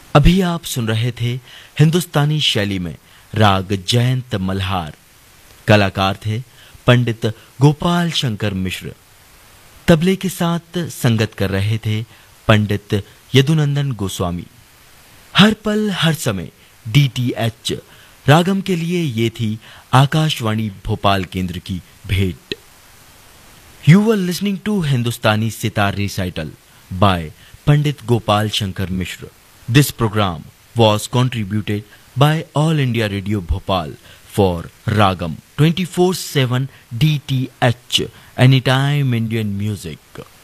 अभी आप सुन रहे थे हिंदुस्तानी शैली में राग जयंत मल्हार। कलाकार थे पंडित गोपाल शंकर मिश्र। तबले के साथ संगत कर रहे थे पंडित यदुनंदन गोस्वामी। हर पल हर समय डीटीएच रागम के लिए ये थी आकाशवाणी भोपाल केंद्र की भेंट। You were listening to Hindustani sitar recital bye Pandit Gopal Shankar Mishra. This program was contributed by All India Radio Bhopal for Ragam 24/7 DTH Anytime Indian Music.